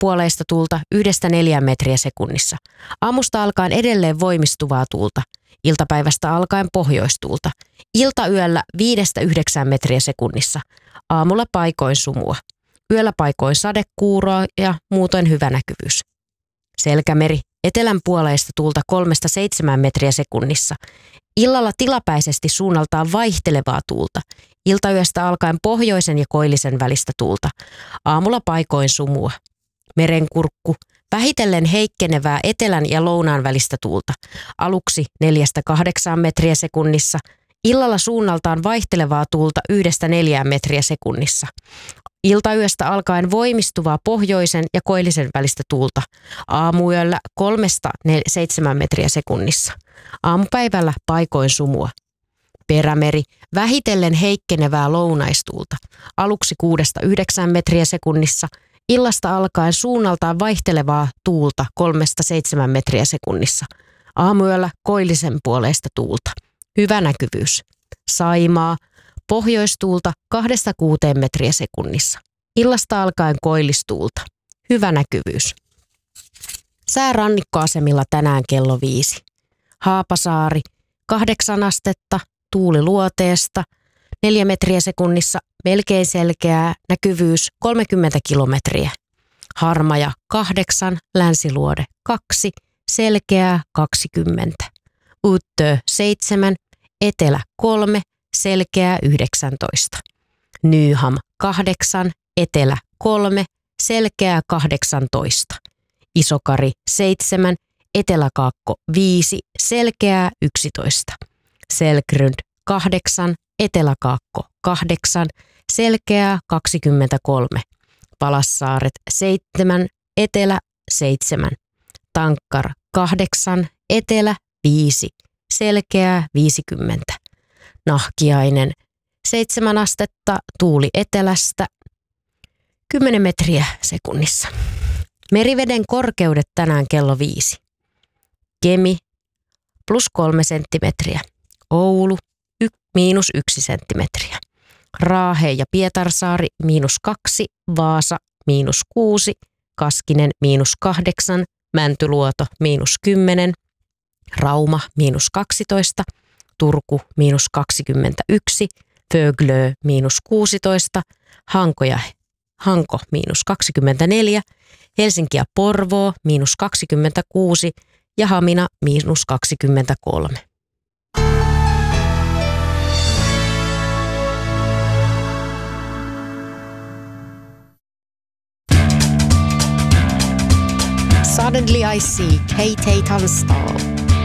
puoleista tuulta 1–4 metriä sekunnissa. Aamusta alkaen edelleen voimistuvaa tuulta. Iltapäivästä alkaen pohjoistuulta. Iltayöllä 5–9 metriä sekunnissa. Aamulla paikoin sumua. Yöllä paikoin sadekuuroa ja muutoin hyvä näkyvyys. Selkämeri. Etelän puoleista tuulta 3–7 metriä sekunnissa. Illalla tilapäisesti suunnaltaan vaihtelevaa tuulta. Iltayöstä alkaen pohjoisen ja koillisen välistä tuulta. Aamulla paikoin sumua. Merenkurkku. Vähitellen heikkenevää etelän ja lounaan välistä tuulta. Aluksi 4–8 metriä sekunnissa. Illalla suunnaltaan vaihtelevaa tuulta 1–4 metriä sekunnissa. Iltayöstä alkaen voimistuvaa pohjoisen ja koillisen välistä tuulta. Aamuyöllä 3–7 metriä sekunnissa. Aamupäivällä paikoin sumua. Perämeri. Vähitellen heikkenevää lounaistuulta. Aluksi 6–9 metriä sekunnissa. Illasta alkaen suunnaltaan vaihtelevaa tuulta 3–7 metriä sekunnissa. Aamuyöllä koillisen puoleista tuulta. Hyvä näkyvyys. Saimaa. Pohjoistuulta 2–6 metriä sekunnissa. Illasta alkaen koillistuulta. Hyvä näkyvyys. Sää rannikkoasemilla tänään kello 5. Haapasaari 8 astetta, tuuli luoteesta 4 metriä sekunnissa, melkein selkeää, näkyvyys 30 kilometriä. Harmaja 8, Länsiluode 2, selkeää 20. Uttö 7, Etelä 3, selkeää 19. Nyham 8, Etelä 3, selkeää 18. Isokari 7, Eteläkaakko 5, selkeää 11. Selgrund 8, Eteläkaakko 8, selkeää 23. Palassaaret 7, Etelä 7. Tankkar 8, Etelä 5, selkeää 50. Nahkiainen 7 astetta, tuuli etelästä 10 metriä sekunnissa. Meriveden korkeudet tänään kello 5. Kemi +3 senttimetriä. Oulu -1 senttimetriä. Raahe ja Pietarsaari -2, Vaasa -6, Kaskinen -8, Mäntyluoto -10, Rauma -12, Turku -21, Föglö -16, Hanko -24, Helsinki ja Porvoo -26 ja Hamina -23. Suddenly I see Kate Tunstall.